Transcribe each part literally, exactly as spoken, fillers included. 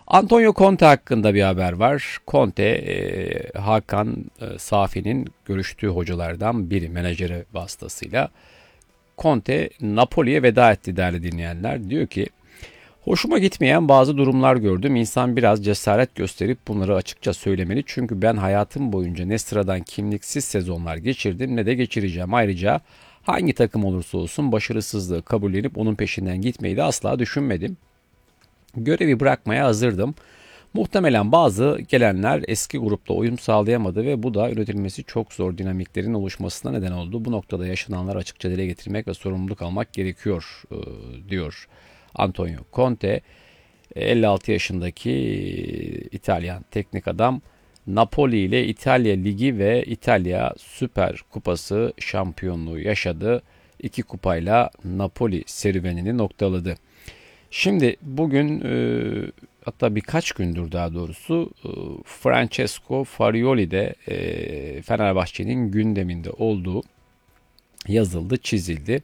Antonio Conte hakkında bir haber var. Conte, e, Hakan e, Safi'nin görüştüğü hocalardan biri, menajeri vasıtasıyla. Conte Napoli'ye veda etti değerli dinleyenler. Diyor ki, hoşuma gitmeyen bazı durumlar gördüm. İnsan biraz cesaret gösterip bunları açıkça söylemeli. Çünkü ben hayatım boyunca ne sıradan kimliksiz sezonlar geçirdim ne de geçireceğim. Ayrıca hangi takım olursa olsun başarısızlığı kabullenip onun peşinden gitmeyi de asla düşünmedim. Görevi bırakmaya hazırdım. Muhtemelen bazı gelenler eski grupla uyum sağlayamadı ve bu da üretilmesi çok zor dinamiklerin oluşmasına neden oldu. Bu noktada yaşananlar açıkça dile getirmek ve sorumluluk almak gerekiyor, e, diyor Antonio Conte. elli altı yaşındaki İtalyan teknik adam Napoli ile İtalya Ligi ve İtalya Süper Kupası şampiyonluğu yaşadı. İki kupayla Napoli serüvenini noktaladı. Şimdi bugün, e, hatta birkaç gündür daha doğrusu, e, Francesco Farioli de e, Fenerbahçe'nin gündeminde olduğu yazıldı, çizildi.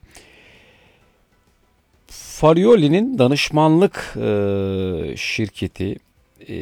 Farioli'nin danışmanlık e, şirketi e,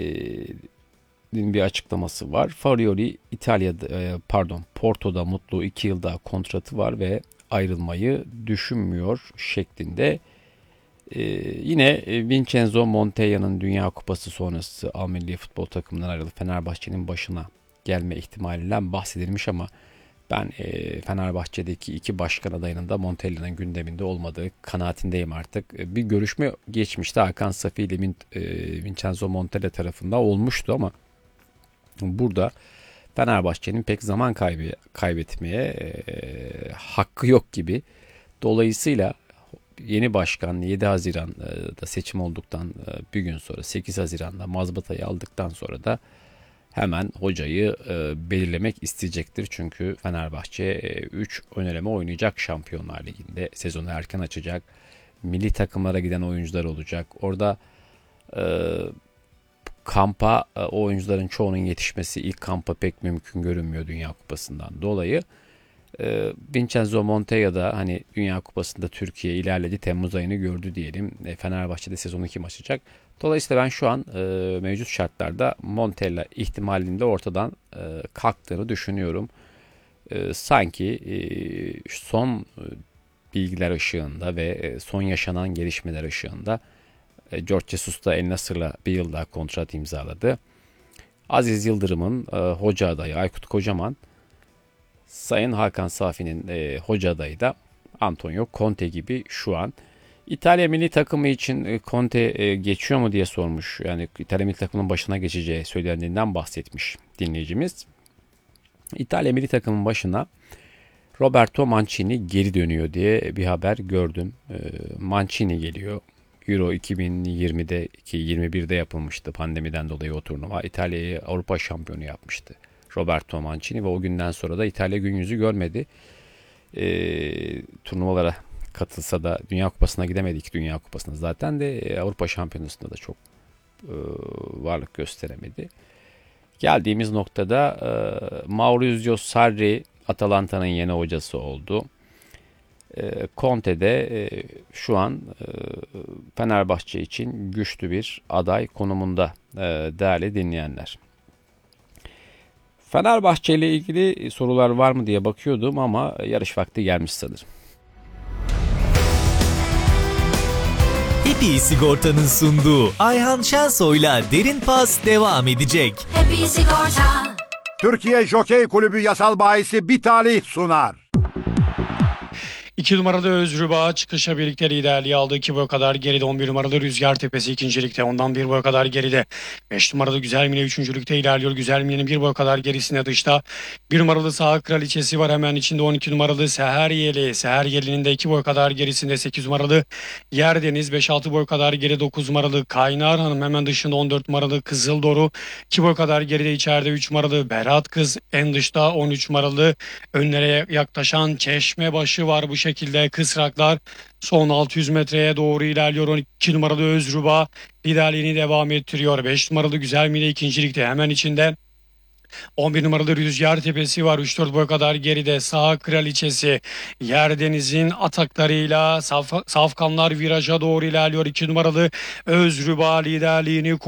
bir açıklaması var. Farioli İtalya'da, e, pardon Porto'da mutlu, iki yıl daha kontratı var ve ayrılmayı düşünmüyor şeklinde. Ee, yine Vincenzo Montella'nın Dünya Kupası sonrası Al Milli futbol takımından ayrılıp Fenerbahçe'nin başına gelme ihtimalinden bahsedilmiş ama ben e, Fenerbahçe'deki iki başkan adayının da Montella'nın gündeminde olmadığı kanaatindeyim artık. E, bir görüşme geçmişti Hakan Safi ile Min, e, Vincenzo Montella tarafından olmuştu ama burada Fenerbahçe'nin pek zaman kaybı, kaybetmeye e, hakkı yok gibi. Dolayısıyla yeni başkan yedi Haziran'da seçim olduktan bir gün sonra, sekiz Haziran'da mazbatayı aldıktan sonra da hemen hocayı belirlemek isteyecektir. Çünkü Fenerbahçe üç ön eleme oynayacak Şampiyonlar Ligi'nde. Sezonu erken açacak. Milli takımlara giden oyuncular olacak. Orada e, kampa e, o oyuncuların çoğunun yetişmesi ilk kampa pek mümkün görünmüyor Dünya Kupası'ndan dolayı. E, Vincenzo Montella da hani Dünya Kupası'nda Türkiye ilerledi. Temmuz ayını gördü diyelim. E, Fenerbahçe'de sezonu kim açacak? Dolayısıyla ben şu an e, mevcut şartlarda Montella ihtimalinde ortadan e, kalktığını düşünüyorum. E, sanki e, son bilgiler ışığında ve e, son yaşanan gelişmeler ışığında e, George Jesus da El Nasır'la bir yıl daha kontrat imzaladı. Aziz Yıldırım'ın e, hoca adayı Aykut Kocaman, Sayın Hakan Safi'nin e, hoca adayı da Antonio Conte gibi şu an. İtalya milli takımı için e, Conte e, geçiyor mu diye sormuş. Yani İtalya milli takımının başına geçeceği söylendiğinden bahsetmiş dinleyicimiz. İtalya milli takımının başına Roberto Mancini geri dönüyor diye bir haber gördüm. E, Mancini geliyor. Euro iki bin yirmide, yirmi birde yapılmıştı pandemiden dolayı o turnuva. İtalya'yı Avrupa şampiyonu yapmıştı Roberto Mancini ve o günden sonra da İtalya gün yüzü görmedi. E, turnuvalara katılsa da Dünya Kupası'na gidemedik. Dünya Kupası'na zaten de Avrupa Şampiyonası'nda da çok e, varlık gösteremedi. Geldiğimiz noktada e, Maurizio Sarri Atalanta'nın yeni hocası oldu. E, Conte de e, şu an e, Fenerbahçe için güçlü bir aday konumunda e, değerli dinleyenler. Fenerbahçe ile ilgili sorular var mı diye bakıyordum ama yarış vakti gelmiş sanırım. Happy Sigorta'nın sunduğu Ayhan Şensoy'la Derin Pas devam edecek. Happy Sigorta. Türkiye Jokey Kulübü yasal bahisi bir talih sunar. iki numaralı Özrübağ çıkışa birlikte liderliği aldı. iki boy kadar geride. on bir numaralı Rüzgar Tepesi ikincilikte. Ondan bir boy kadar geride. beş numaralı Güzel Mine üçüncülükte ilerliyor. Güzel Mine'nin bir boy kadar gerisine dışta. bir numaralı Sağ Kraliçesi var hemen içinde. on iki numaralı Seher Yeli. Seher Yeli'nin de iki boy kadar gerisinde. sekiz numaralı Yerdeniz. beş altı boy kadar geri. dokuz numaralı Kaynar Hanım hemen dışında. on dört numaralı Kızıl Doru. iki boy kadar geride içeride. üç numaralı Berat Kız en dışta. on üç numaralı önlere yaklaşan Çeşmebaşı var bu şekilde. şekilde kısraklar son altı yüz metreye doğru ilerliyor. on iki numaralı Özrüba liderliğini devam ettiriyor. beş numaralı Güzel Mine ikincilikte hemen içinde. on bir numaralı Rüzgar Tepesi var. üç dört boy kadar geride. Sağ Kraliçesi Yerdeniz'in ataklarıyla Saf Safkanlar viraja doğru ilerliyor. iki numaralı Özrüba liderliğini